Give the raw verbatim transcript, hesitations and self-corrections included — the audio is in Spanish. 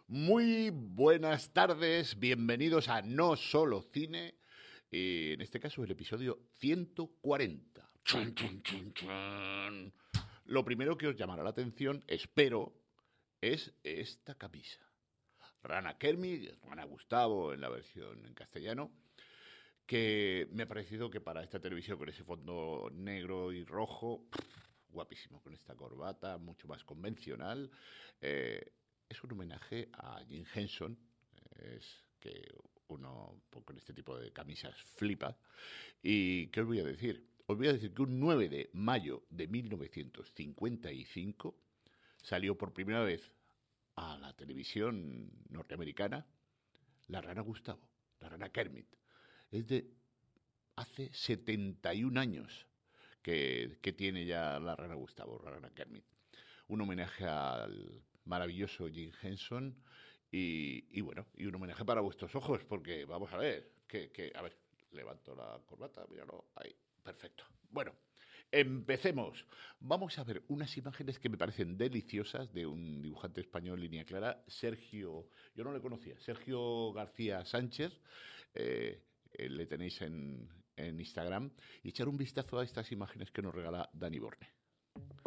Muy buenas tardes, bienvenidos a No Solo Cine, y en este caso el episodio ciento cuarenta. Chun, chun, chun, chun. Lo primero que os llamará la atención, espero, es esta camisa. Rana Kermit, Rana Gustavo en la versión en castellano, que me ha parecido que para esta televisión con ese fondo negro y rojo, pff, guapísimo, con esta corbata mucho más convencional. Eh, es un homenaje a Jim Henson, es que uno con este tipo de camisas flipa. ¿Y qué os voy a decir? Os voy a decir que un nueve de mayo de mil novecientos cincuenta y cinco salió por primera vez a la televisión norteamericana La Rana Gustavo, La Rana Kermit. Es de hace setenta y un años que, que tiene ya La Rana Gustavo, La Rana Kermit. Un homenaje al maravilloso Jim Henson y, y bueno, y un homenaje para vuestros ojos, porque vamos a ver, que, que a ver, levanto la corbata, míralo, ahí, perfecto. Bueno, empecemos. Vamos a ver unas imágenes que me parecen deliciosas de un dibujante español, línea clara, Sergio, yo no le conocía, Sergio García Sánchez, eh, eh, le tenéis en, en Instagram, y echar un vistazo a estas imágenes que nos regala Dani Borne.